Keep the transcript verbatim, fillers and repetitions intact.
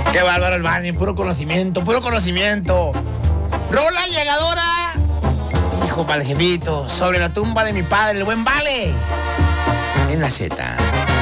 Qué bárbaro el Barney, puro conocimiento, puro conocimiento. Rola llegadora, hijo para el jefito, sobre la tumba de mi padre, el buen Vale, en la Z.